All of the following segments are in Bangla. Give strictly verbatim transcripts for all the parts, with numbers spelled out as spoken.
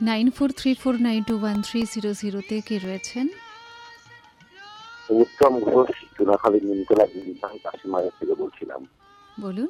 Nine four three four nine two one three zero জিরোতে কে রয়েছেন? উত্তম ঘোষ, চুনাখালী নিমতলা কাশিমারা থেকে বলছিলাম। বলুন।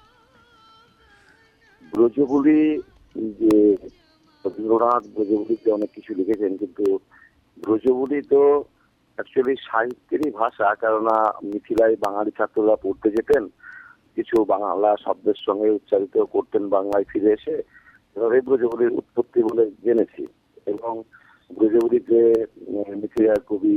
ব্রজবুলি, যে রবীন্দ্রনাথ ব্রজবুলিতে অনেক কিছু লিখেছেন, কিন্তু ব্রজবুলি তো অ্যাকচুয়ালি সাহিত্যেরই ভাষা, কেননা মিথিলায় বাঙালি ছাত্ররা পড়তে যেতেন, কিছু বাংলা শব্দের সঙ্গে উচ্চারিত করতেন বাংলায় ফিরে এসে, এভাবে ব্রজবুলির উৎপত্তি বলে জেনেছি। এবং ব্রজবুলিতে মিথিলার কবি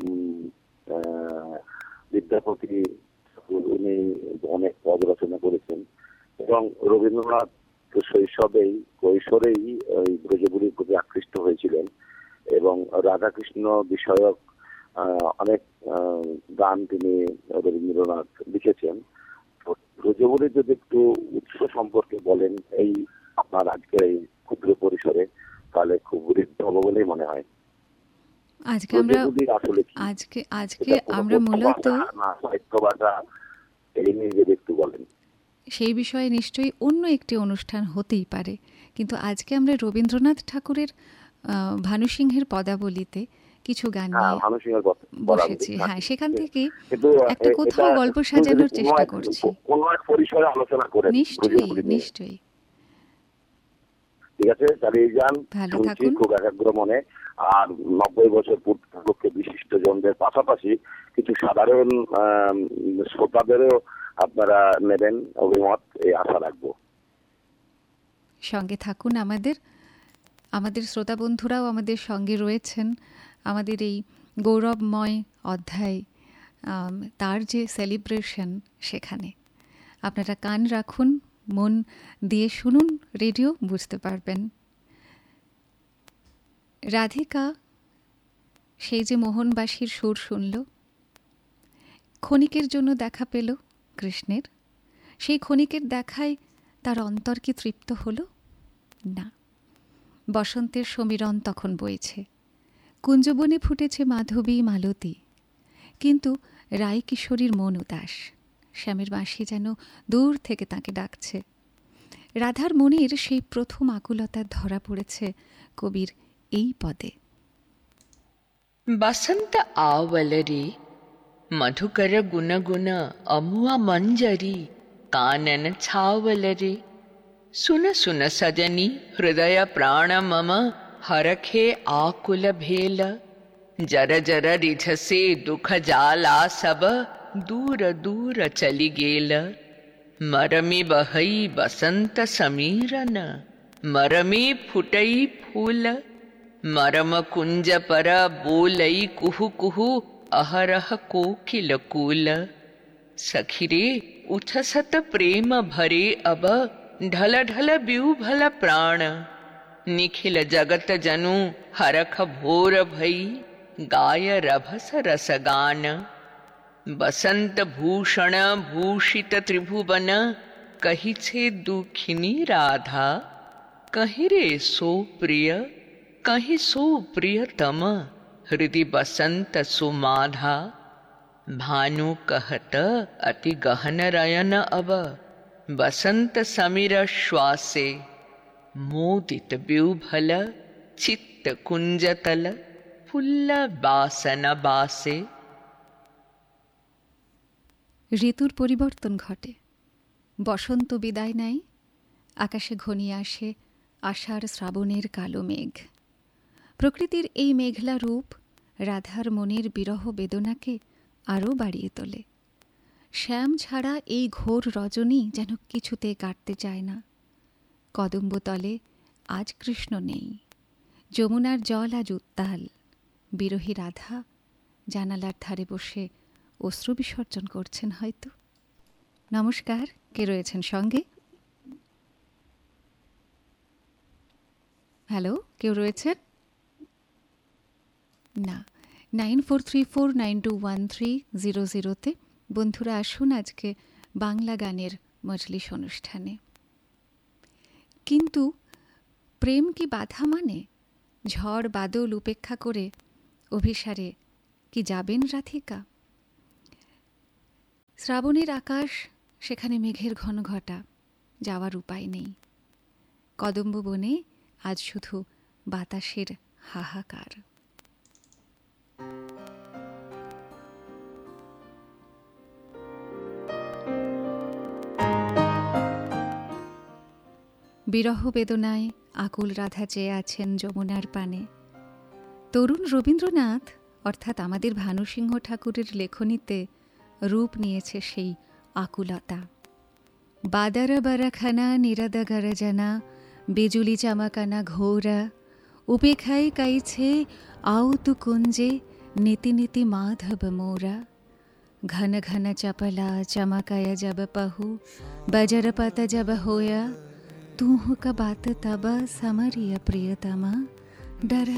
বিদ্যাপতি উনি অনেক পদ রচনা করেছেন, এবং রবীন্দ্রনাথ শৈশবেই কৈশোরেই ওই ব্রজবুলির প্রতি আকৃষ্ট হয়েছিলেন, এবং রাধাকৃষ্ণ বিষয়ক অনেক গান তিনি রবীন্দ্রনাথ লিখেছেন। ব্রজবুলির যদি একটু উৎস সম্পর্কে বলেন এই আপনার আজকের এই ক্ষুদ্র পরিসরে, তাহলে খুব বৃদ্ধ হবে বলেই মনে হয়। আজকে আমরা আজকে আজকে আমরা মূলত এই নিয়ে যদি একটু বলেন। সেই বিষয়ে নিশ্চয়ই অন্য একটি অনুষ্ঠান হতেই পারে, কিন্তু আজকে আমরা রবীন্দ্রনাথ ঠাকুরের ভানুসিংহের পদাবলিতে কিছু গান নিয়ে বসেছি। হ্যাঁ, সেখান থেকে একটা কোথাও গল্প সাজানোর চেষ্টা করছি। নিশ্চয়ই নিশ্চয়ই ঠিক আছে, চালিয়ে যান। ভালো থাকুন। খুব একাগ্র মনে। আর নব্বই বছর পূর্তি বিশিষ্ট জনদের পাশাপাশি কিছু সাধারণ শ্রোতাদেরও আপনারা নেবেন অভিমত, এই আশা রাখবো। সঙ্গে থাকুন আমাদের আমাদের শ্রোতা বন্ধুরাও আমাদের সঙ্গে রয়েছেন। আমাদের এই গৌরবময় অধ্যায়, তার যে সেলিব্রেশন, সেখানে আপনারা কান রাখুন, মন দিয়ে শুনুন রেডিও, বুঝতে পারবেন। রাধিকা সেই যে মোহনবাসীর সুর শুনল, ক্ষণিকের জন্য দেখা পেল কৃষ্ণের, সেই ক্ষণিকের দেখায় তার অন্তর কি তৃপ্ত হল? না। বসন্তের সমীরণ তখন বইছে, কুঞ্জবনে ফুটেছে মাধবী মালতী, কিন্তু রায় কিশোরীর মন উদাস। শ্যামের বাঁশি যেন দূর থেকে তাকে ডাকছে। রাধার মনের সেই প্রথম আকুলতা ধরা পড়েছে কবির এই পদে। বসন্ত आवलरे मधुकर गुन गुन अमुआ मंजरी कानन छावलरे सुन सुन सजनी हृदय प्राण मम हरखे आकुल भेल जर जर रिझसे दुख जाला सब दूर दूर चली गेल मरमी बहई बसंत समीरन मरमी फुटई फूल मरम कुंज पर बोलई कुहु कुहु अहरह कोकिल कूल सखिरे उठसत प्रेम भरे अब ढल ढल ब्यूभल प्राण निखिल जगत जनु हरख भोर भई गाय रभस रसगान बसंत भूषण भूषित त्रिभुवन कही छे दुखिनी राधा कहीं रे सो प्रिय कहीं सो प्रियतम हृदय बसंत सुमाधा भानु कहत अति गहन रयन अब बसंत समीर श्वासे मोदित ब्यूभल चित्त कुंजतल फुल्ल बासन बासे। ঋতুর পরিবর্তন ঘটে, বসন্ত বিদায় নেয়, আকাশে ঘনিয়ে আসে আষাঢ় শ্রাবণের কালো মেঘ। প্রকৃতির এই মেঘলা রূপ রাধার মনের বিরহ বেদনাকে আরও বাড়িয়ে তোলে। শ্যাম ছাড়া এই ঘোর রজনী যেন কিছুতে কাটতে চায় না। কদম্বতলে আজ কৃষ্ণ নেই, যমুনার জল আজ উত্তাল। বিরহী রাধা জানালার ধারে বসে অশ্রু বিসর্জন করছেন হয়তো। নমস্কার, কে রয়েছেন সঙ্গে? হ্যালো, কেউ রয়েছেন? না। Nine four three four nine two one three zero জিরোতে বন্ধুরা আসুন আজকে বাংলা গানের মজলিস অনুষ্ঠানে। কিন্তু প্রেম কি বাধা মানে? ঝড় বাদল উপেক্ষা করে অভিসারে কি যাবেন রাধিকা? শ্রাবণের আকাশ, সেখানে মেঘের ঘন ঘটা, যাওয়ার উপায় নেই। কদম্ব বনে আজ শুধু বাতাসের হাহাকার। বিরহ বেদনায় আকুল রাধা চেয়ে আছেন যমুনার পানে। তরুণ রবীন্দ্রনাথ অর্থাৎ আমাদের ভানুসিংহ ঠাকুরের লেখনীতে রূপ নিয়েছে সেই আকুলতা। বাদার বারাখানা নিরাদা গরজনা, বিজুলি চামাকানা ঘোরা, উপেক্ষায় কাইছে আউতু কুঞ্জে, নীতি নীতি মাধব মোরা। ঘন ঘন চপলা চমকায় জব পহু, बजर पत जब होया, तू का बात तब समरिय प्रियतमा, डर